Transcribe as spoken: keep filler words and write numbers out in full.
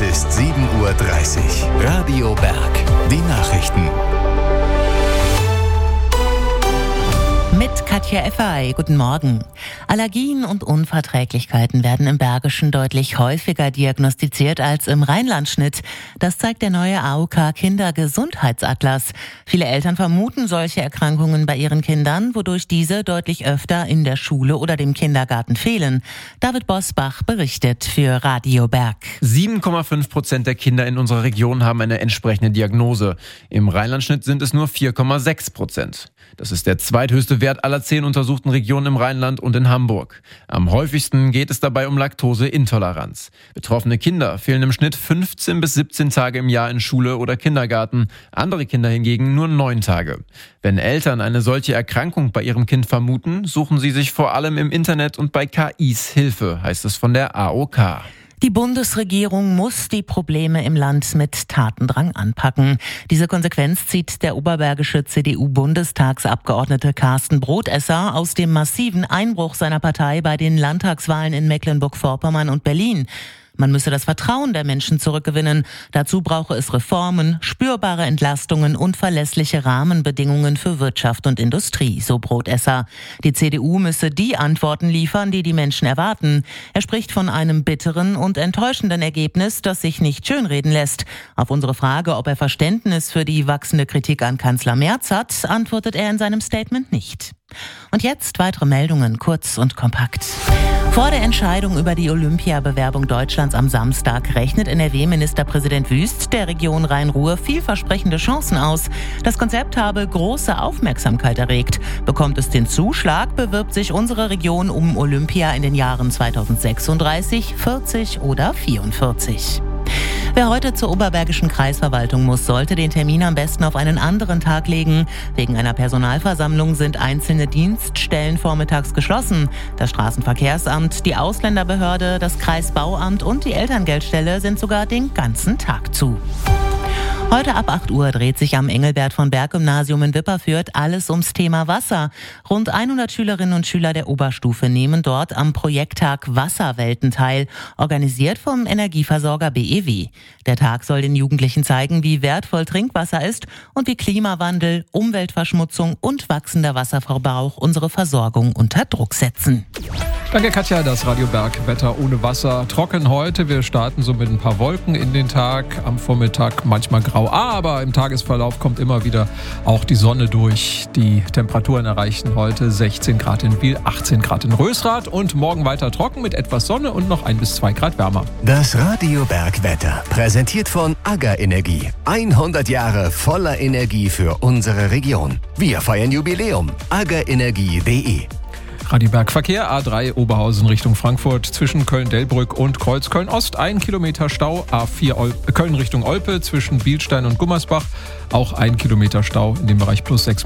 Es ist sieben Uhr dreißig. Radio Berg. Die Nachrichten. Mit Katja Effay. Guten Morgen. Allergien und Unverträglichkeiten werden im Bergischen deutlich häufiger diagnostiziert als im Rheinlandschnitt. Das zeigt der neue A O K-Kindergesundheitsatlas. Viele Eltern vermuten solche Erkrankungen bei ihren Kindern, wodurch diese deutlich öfter in der Schule oder dem Kindergarten fehlen. David Bosbach berichtet für Radio Berg. sieben Komma fünf Prozent der Kinder in unserer Region haben eine entsprechende Diagnose. Im Rheinlandschnitt sind es nur vier Komma sechs Prozent. Das ist der zweithöchste Wert aller zehn untersuchten Regionen im Rheinland und in Hamburg. Am häufigsten geht es dabei um Laktoseintoleranz. Betroffene Kinder fehlen im Schnitt fünfzehn bis siebzehn Tage im Jahr in Schule oder Kindergarten, andere Kinder hingegen nur neun Tage. Wenn Eltern eine solche Erkrankung bei ihrem Kind vermuten, suchen sie sich vor allem im Internet und bei K Is Hilfe, heißt es von der A O K. Die Bundesregierung muss die Probleme im Land mit Tatendrang anpacken. Diese Konsequenz zieht der oberbergische C D U-Bundestagsabgeordnete Carsten Brotesser aus dem massiven Einbruch seiner Partei bei den Landtagswahlen in Mecklenburg-Vorpommern und Berlin. Man müsse das Vertrauen der Menschen zurückgewinnen. Dazu brauche es Reformen, spürbare Entlastungen und verlässliche Rahmenbedingungen für Wirtschaft und Industrie, so Brotesser. Die C D U müsse die Antworten liefern, die die Menschen erwarten. Er spricht von einem bitteren und enttäuschenden Ergebnis, das sich nicht schönreden lässt. Auf unsere Frage, ob er Verständnis für die wachsende Kritik an Kanzler Merz hat, antwortet er in seinem Statement nicht. Und jetzt weitere Meldungen, kurz und kompakt. Vor der Entscheidung über die Olympiabewerbung Deutschlands am Samstag rechnet N R W-Ministerpräsident Wüst der Region Rhein-Ruhr vielversprechende Chancen aus. Das Konzept habe große Aufmerksamkeit erregt. Bekommt es den Zuschlag, bewirbt sich unsere Region um Olympia in den Jahren zweitausendsechsunddreißig, vierzig oder vierundvierzig. Wer heute zur Oberbergischen Kreisverwaltung muss, sollte den Termin am besten auf einen anderen Tag legen. Wegen einer Personalversammlung sind einzelne Dienststellen vormittags geschlossen. Das Straßenverkehrsamt, die Ausländerbehörde, das Kreisbauamt und die Elterngeldstelle sind sogar den ganzen Tag zu. Heute ab acht Uhr dreht sich am Engelbert von Berg Gymnasium in Wipperfürth alles ums Thema Wasser. Rund hundert Schülerinnen und Schüler der Oberstufe nehmen dort am Projekttag Wasserwelten teil, organisiert vom Energieversorger B E W. Der Tag soll den Jugendlichen zeigen, wie wertvoll Trinkwasser ist und wie Klimawandel, Umweltverschmutzung und wachsender Wasserverbrauch unsere Versorgung unter Druck setzen. Danke Katja, das Radio Berg Wetter ohne Wasser. Trocken heute, wir starten so mit ein paar Wolken in den Tag. Am Vormittag manchmal grau, aber im Tagesverlauf kommt immer wieder auch die Sonne durch. Die Temperaturen erreichen heute sechzehn Grad in Biel, achtzehn Grad in Rösrath und morgen weiter trocken mit etwas Sonne und noch ein bis zwei Grad wärmer. Das Radio Berg Wetter, präsentiert von AGA Energie. hundert Jahre voller Energie für unsere Region. Wir feiern Jubiläum. aga energie punkt de. Radio Berg Verkehr, A drei Oberhausen Richtung Frankfurt, zwischen Köln-Delbrück und Kreuzköln-Ost, ein Kilometer Stau, A vier Ol- Köln Richtung Olpe, zwischen Bielstein und Gummersbach, auch ein Kilometer Stau in dem Bereich plus sechs